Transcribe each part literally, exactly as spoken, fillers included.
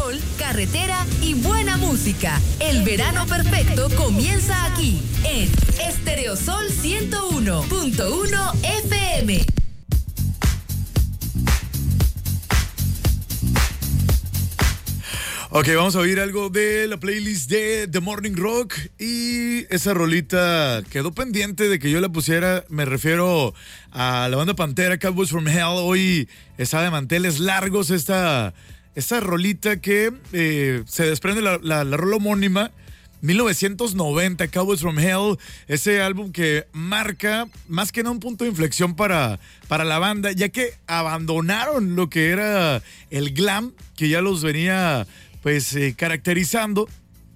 sol, carretera y buena música. El verano perfecto comienza aquí, en Estéreo Sol ciento uno punto uno F M. Ok, vamos a oír algo de la playlist de The Morning Rock. Y esa rolita quedó pendiente de que yo la pusiera. Me refiero a la banda Pantera, Cowboys from Hell. Hoy está de manteles largos esta, esta rolita que eh, se desprende la, la, la rola homónima. mil novecientos noventa, Cowboys from Hell, ese álbum que marca más que nada un punto de inflexión para, para la banda, ya que abandonaron lo que era el glam, que ya los venía pues eh, caracterizando,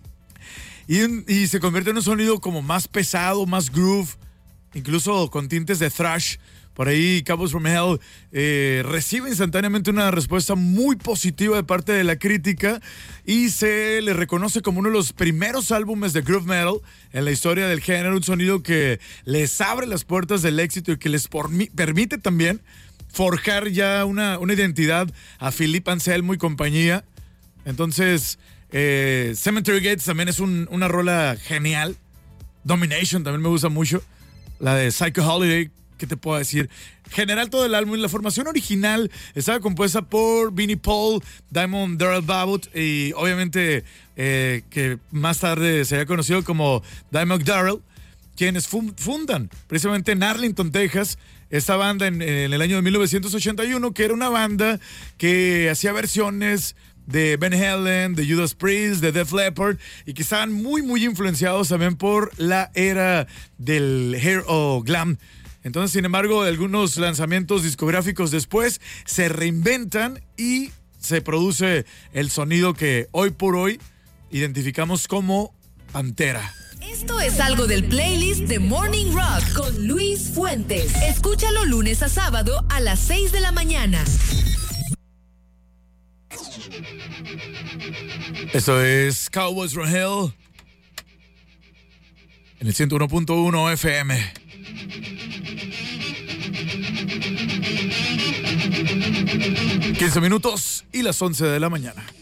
y, y se convierte en un sonido como más pesado, más groove, incluso con tintes de thrash. Por ahí Cowboys from Hell eh, recibe instantáneamente una respuesta muy positiva de parte de la crítica y se le reconoce como uno de los primeros álbumes de groove metal en la historia del género, un sonido que les abre las puertas del éxito y que les pormi- permite también forjar ya una, una identidad a Philip Anselmo y compañía. Entonces, eh, Cemetery Gates también es un, una rola genial. Domination también me gusta mucho. La de Psycho Holiday, ¿qué te puedo decir? General, todo el álbum. La formación original estaba compuesta por Vinnie Paul, Diamond Darrell Babbitt y obviamente eh, que más tarde sería conocido como Dimebag Darrell, quienes fundan precisamente en Arlington, Texas, esta banda en, en el año de mil novecientos ochenta y uno, que era una banda que hacía versiones de Van Halen, de Judas Priest, de Def Leppard, y que estaban muy muy influenciados también por la era del hair o glam. Entonces, sin embargo, algunos lanzamientos discográficos después se reinventan y se produce el sonido que hoy por hoy identificamos como Pantera. Esto es algo del playlist de Morning Rock con Luis Fuentes. Escúchalo lunes a sábado a las seis de la mañana. Esto es Cowboys from Hell en el ciento uno punto uno F M. quince minutos y las once de la mañana.